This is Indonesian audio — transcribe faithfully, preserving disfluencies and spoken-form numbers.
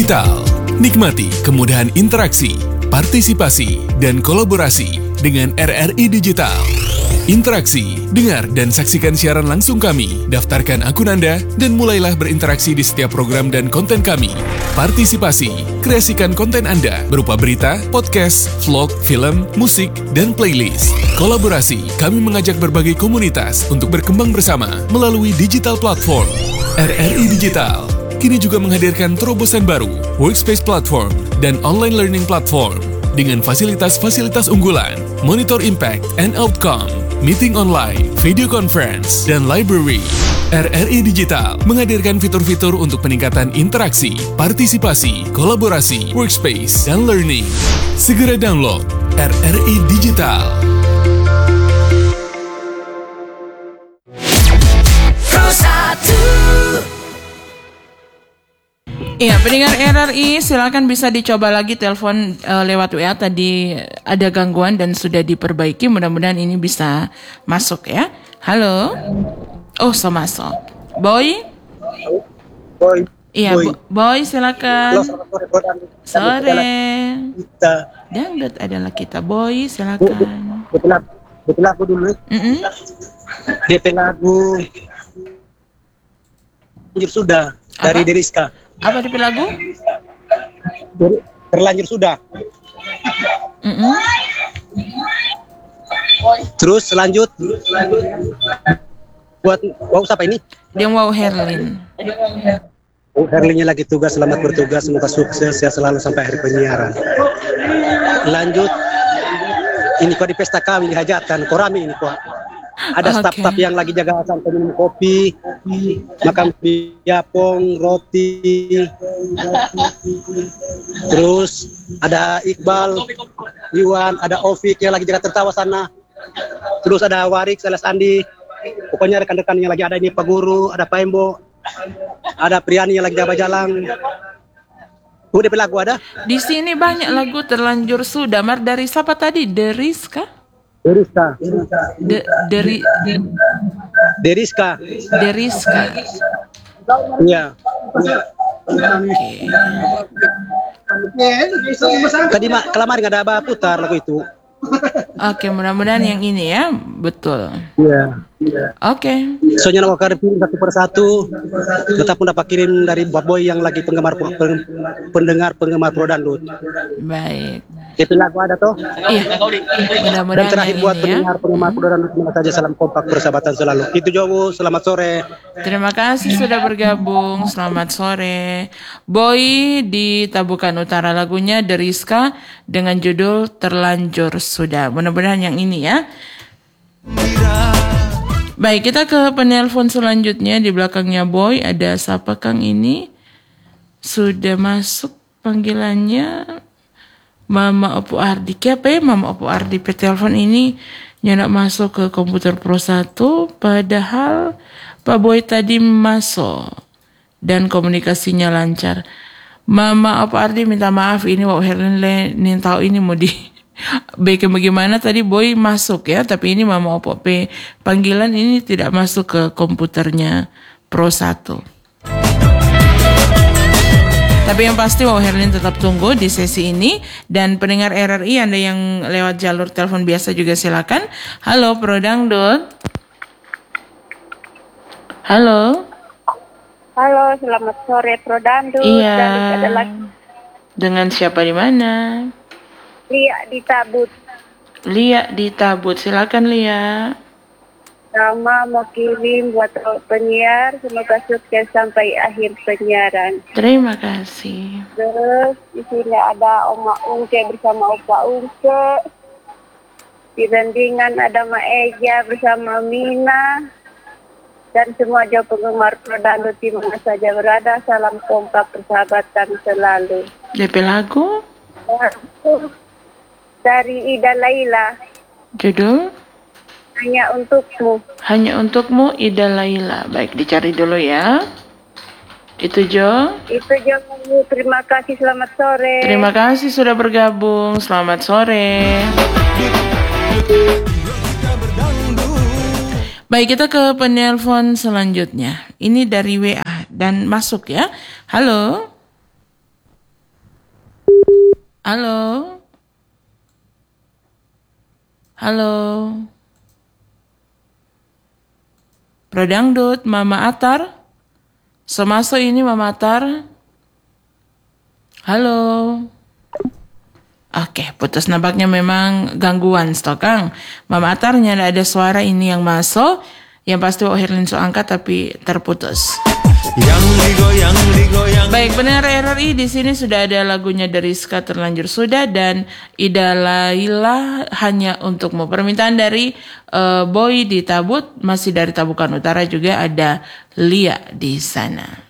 Digital. Nikmati kemudahan interaksi, partisipasi, dan kolaborasi dengan R R I Digital. Interaksi, dengar dan saksikan siaran langsung kami, daftarkan akun Anda, dan mulailah berinteraksi di setiap program dan konten kami. Partisipasi, kreasikan konten Anda berupa berita, podcast, vlog, film, musik, dan playlist. Kolaborasi, kami mengajak berbagai komunitas untuk berkembang bersama melalui digital platform. R R I Digital kini juga menghadirkan terobosan baru, workspace platform, dan online learning platform dengan fasilitas-fasilitas unggulan, monitor impact and outcome, meeting online, video conference, dan library. R R I Digital menghadirkan fitur-fitur untuk peningkatan interaksi, partisipasi, kolaborasi, workspace, dan learning. Segera download R R I Digital. Iya, pendengar R R I, silakan bisa dicoba lagi telepon uh, lewat W A. Tadi ada gangguan dan sudah diperbaiki. Mudah-mudahan ini bisa masuk ya. Halo. Oh, so masuk. Boy? Boy. Iya, Boy, Boy silakan. Halo, selamat sore, Bro. Sore. Kita. Dangdut adalah kita. Boy, silakan. D P lagu, D P lagu dulu. Mm-mm. D P lagu. Terlanjur sudah dari Apa? Deriska. Apa D P lagu? Dari- Terlanjur sudah. Mm-mm. Terus lanjut. Buat wow siapa ini? Dia mau Herlin. Oh, Herlinnya lagi tugas, selamat bertugas, semoga sukses ya selalu sampai akhir penyiaran. Lanjut. Ini kok di pesta kawin, di hajatan, korami ini kok. Ada Oke. staf-staf yang lagi jaga sampai minum kopi, makan biapong, roti. Terus ada Iqbal, Iwan, ada Ovik yang lagi jaga tertawa sana. Terus ada Warik, Salas Andi. Pokoknya rekan-rekan yang lagi ada ini, Pak Guru, ada Pak Embo, ada Priani yang lagi jaga jalan. Udah lagu ada? Di sini banyak lagu terlanjur sudah. Mar dari siapa tadi? Deriska? Deriska. De, dari Deriska. Deriska. Iya. Tadi mak kelamaan nggak ada apa putar lagu itu. Oke, mudah-mudahan yang ini ya, betul. Iya. Oke. Soalnya nak kirim satu persatu. Tetap pun dapat kirim dari Bob Boy yang lagi penggemar peng- pendengar penggemar pro dangdut. Baik. Itu lagu ada toh. Iya. Dan Mudah-mudahan terakhir yang buat ini ya. pendengar penggemar pro dangdut, semoga saja salam kompak persahabatan selalu. Itu Jowo, selamat sore. Terima kasih sudah bergabung. Selamat sore. Boy di Tabukan Utara, lagunya Deriska dengan judul Terlanjur Sudah. Mudah-mudahan yang ini ya. Baik, kita ke penelpon selanjutnya. Di belakangnya Boy ada siapa Kang ini? Sudah masuk panggilannya Mama Opo Ardi. Apa ya Mama Opo Ardi? Telepon ini nyenak masuk ke komputer Pro satu, padahal Pak Boy tadi masuk dan komunikasinya lancar. Mama Opo Ardi minta maaf, ini Wak Herlin le nintau ini mau di baik bagaimana tadi Boy masuk ya, tapi ini Mama Opo P panggilan ini tidak masuk ke komputernya Pro satu. Tapi yang pasti Wow Herlin tetap tunggu di sesi ini. Dan pendengar R R I Anda yang lewat jalur telepon biasa juga silakan. Halo Pro Dangdut. Halo. Halo, selamat sore Pro Dangdut. Iya. Dangdut adalah Dengan siapa di mana? Lia di Tabut. Lia di Tabut. Silakan Lia. Sama mau kirim buat penyiar, semoga sukses sampai akhir penyiaran. Terima kasih. Terus di sini ada Oma Ungke bersama Opa Ungke. Di Rendingan ada Ma Eja bersama Mina. Dan semua jauh penggemar Pro Dangdut di mana saja berada, salam kompak persahabatan selalu. D P lagu? Dari Ida Laila, Judul? hanya untukmu. Hanya untukmu Ida Laila. Baik, dicari dulu ya. Itu Jo. Itu Jo, terima kasih, selamat sore. Terima kasih sudah bergabung. Selamat sore. Baik, kita ke penelpon selanjutnya. Ini dari W A dan masuk ya. Halo. Halo. Halo. Prodangdut, Mama Atar. Semaso ini Mama Atar. Halo. Oke, putus nampaknya memang gangguan stok Kang. Mama Atarnya ada suara ini yang masuk. Yang pasti Wak Herlin so angkat tapi terputus. Yang digoyang, digoyang. Baik, benar R R I di sini sudah ada lagunya dari Ska terlanjur sudah dan Ida Laila hanya untukmu. Permintaan dari uh, Boy di Tabut, masih dari Tabukan Utara juga ada Lia di sana.